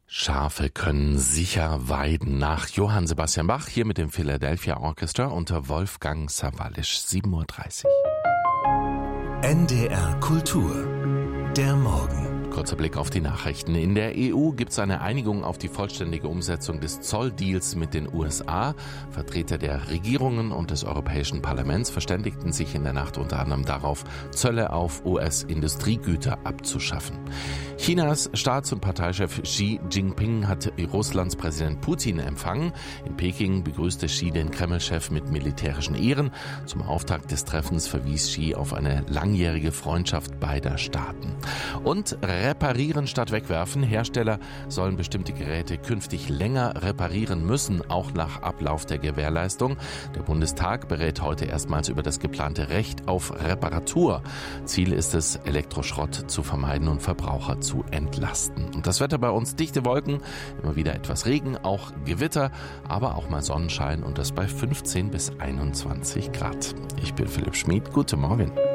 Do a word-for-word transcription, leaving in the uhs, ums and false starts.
Schafe können sicher weiden. Nach Johann Sebastian Bach hier mit dem Philadelphia Orchestra unter Wolfgang Sawallisch. sieben Uhr dreißig. N D R Kultur. Der Morgen. Kurzer Blick auf die Nachrichten. In der E U gibt es eine Einigung auf die vollständige Umsetzung des Zolldeals mit den U S A. Vertreter der Regierungen und des Europäischen Parlaments verständigten sich in der Nacht unter anderem darauf, Zölle auf U S-Industriegüter abzuschaffen. Chinas Staats- und Parteichef Xi Jinping hat Russlands Präsident Putin empfangen. In Peking begrüßte Xi den Kreml-Chef mit militärischen Ehren. Zum Auftakt des Treffens verwies Xi auf eine langjährige Freundschaft beider Staaten. Und reparieren statt wegwerfen. Hersteller sollen bestimmte Geräte künftig länger reparieren müssen, auch nach Ablauf der Gewährleistung. Der Bundestag berät heute erstmals über das geplante Recht auf Reparatur. Ziel ist es, Elektroschrott zu vermeiden und Verbraucher zu entlasten. Und das Wetter bei uns: dichte Wolken, immer wieder etwas Regen, auch Gewitter, aber auch mal Sonnenschein und das bei fünfzehn bis einundzwanzig Grad. Ich bin Philipp Schmid. Guten Morgen.